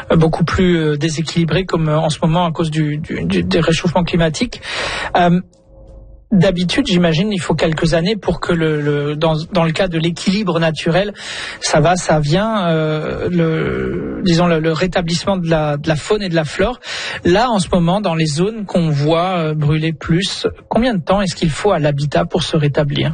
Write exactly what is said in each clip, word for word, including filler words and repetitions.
beaucoup plus déséquilibrés comme en ce moment à cause du, du, du des réchauffements climatiques. Euh, D'habitude, j'imagine, il faut quelques années pour que le, le dans, dans le cas de l'équilibre naturel, ça va, ça vient, euh, le, disons le, le rétablissement de la, de la faune et de la flore. Là, en ce moment, dans les zones qu'on voit euh, brûler plus, combien de temps est-ce qu'il faut à l'habitat pour se rétablir?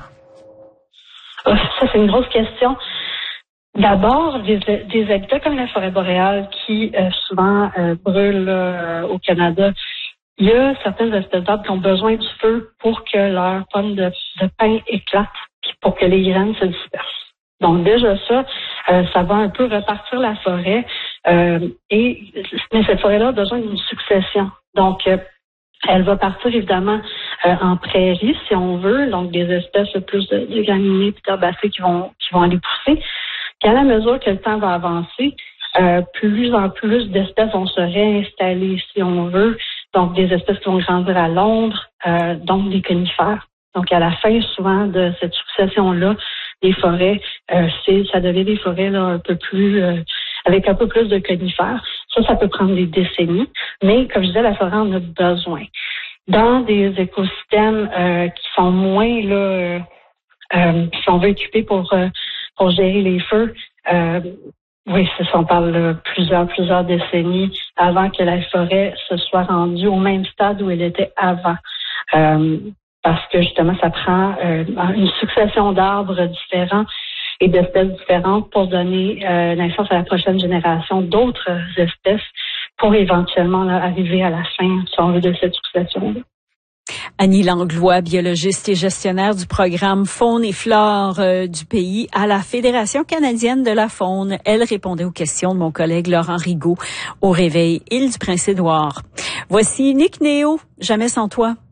Ça, c'est une grosse question. D'abord, des, des habitats comme la forêt boréale qui euh, souvent euh, brûlent euh, au Canada. Il y a certaines espèces d'arbres qui ont besoin du feu pour que leur pomme de, de pin éclate, puis pour que les graines se dispersent. Donc déjà ça, euh, ça va un peu repartir la forêt. Euh, et mais cette forêt-là a besoin d'une succession. Donc euh, elle va partir évidemment euh, en prairie si on veut, donc des espèces plus de, de graminées et d'herbacées qui vont qui vont aller pousser. Puis à la mesure que le temps va avancer, euh, plus en plus d'espèces vont se réinstaller si on veut. Donc, des espèces qui vont grandir à l'ombre, euh, donc des conifères. Donc, à la fin, souvent, de cette succession-là, des forêts, euh, c'est, ça devient des forêts là, un peu plus, euh, avec un peu plus de conifères. Ça, ça peut prendre des décennies. Mais, comme je disais, la forêt en a besoin. Dans des écosystèmes euh, qui sont moins, là, euh, euh, qui sont occupés pour, euh, pour gérer les feux, euh, oui, c'est ça, on parle de plusieurs, plusieurs décennies avant que la forêt se soit rendue au même stade où elle était avant. Euh, parce que justement, ça prend euh, une succession d'arbres différents et d'espèces différentes pour donner euh, naissance à la prochaine génération d'autres espèces pour éventuellement là, arriver à la fin, si on veut, de cette succession-là. Annie Langlois, biologiste et gestionnaire du programme Faune et Flore euh, du pays à la Fédération canadienne de la faune. Elle répondait aux questions de mon collègue Laurent Rigaud au Réveil Île-du-Prince-Édouard. Voici Nick Néo, Jamais sans toi.